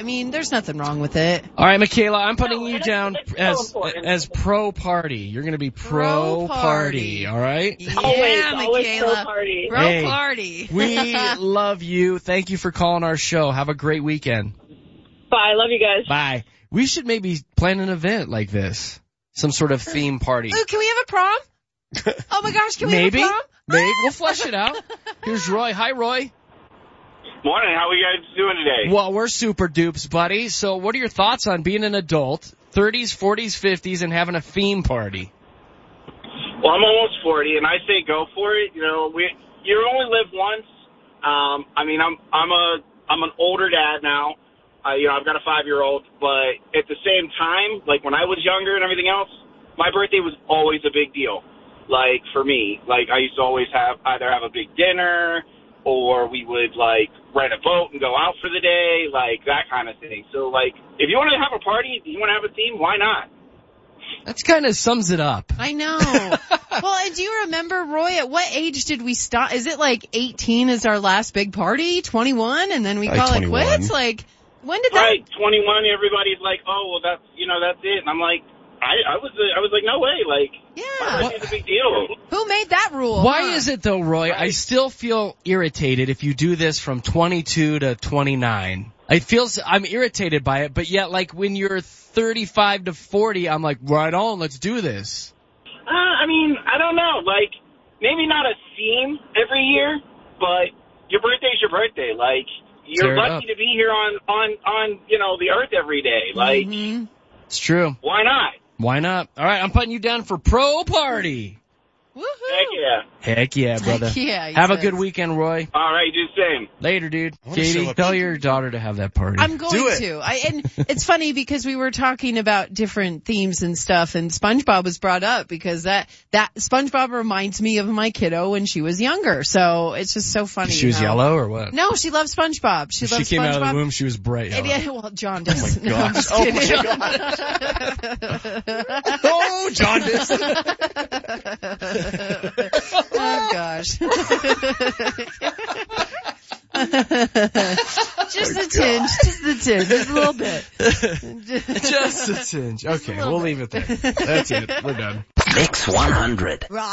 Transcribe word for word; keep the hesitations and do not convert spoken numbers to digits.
mean, there's nothing wrong with it. All right, Michaela, I'm putting No, you it's- down it's so as important. as pro party. You're going to be Pro pro party. party, all right? Yeah, Always, always Michaela. pro party. Pro Hey. party. We love you. Thank you for calling our show. Have a great weekend. Bye. Love you guys. Bye. We should maybe plan an event like this. Some sort of theme party. Ooh, can we have a prom? Oh my gosh, can we Maybe. have a prom? Maybe. We'll flesh it out. Here's Roy. Hi, Roy. Morning. How are you guys doing today? Well, we're super dupes, buddy. So what are your thoughts on being an adult, thirties, forties, fifties, and having a theme party? Well, I'm almost forty, and I say go for it. You know, we you only live once. Um, I mean, I'm I'm a I'm an older dad now. Uh, you know, I've got a five-year-old, but at the same time, like when I was younger and everything else, my birthday was always a big deal. Like for me, like I used to always have either have a big dinner, or we would like rent a boat and go out for the day, like that kind of thing. So like, if you want to have a party, if you want to have a theme, why not? That's kind of sums it up. I know. Well, and do you remember, Roy, at what age did we stop? Is it like eighteen is our last big party, twenty-one, and then we Like call twenty-one. it quits? Like, when did that? Right, twenty-one. Everybody's like, "Oh, well, that's you know, that's it." And I'm like, I, I was, I was like, no way. Like, Yeah. my birthday's a big deal. Who made that rule? Why huh? is it though, Roy? I still feel irritated if you do this from twenty-two to twenty-nine. I feel I'm irritated by it, but yet like when you're thirty-five to forty, I'm like, right on, let's do this. Uh, I mean, I don't know. Like, maybe not a theme every year, but your birthday's your birthday. Like, you're Tear it lucky up. to be here on, on, on, you know, the earth every day. Like, Mhm. It's true. why not? Why not? All right, I'm putting you down for pro party. Woohoo. Heck yeah. Heck yeah, brother. Heck yeah, he Have a says. good weekend, Roy. All right, do the same. Later, dude. wanna show Katie, up. tell your daughter to have that party. I'm going Do it. to. I, and it's funny because we were talking about different themes and stuff, and SpongeBob was brought up because that that SpongeBob reminds me of my kiddo when she was younger. So it's just so funny. she was how- yellow or what? No, she loves SpongeBob. She She loves came SpongeBob. out of the womb, she was bright And yellow. yeah, well, John does. No, I'm gosh. just Oh, kidding. Oh, jaundice. Oh gosh. Just a tinge, just a tinge, just a little bit. Just a tinge. Okay, we'll leave it there. That's it. We're done. Mix one hundred. Rock.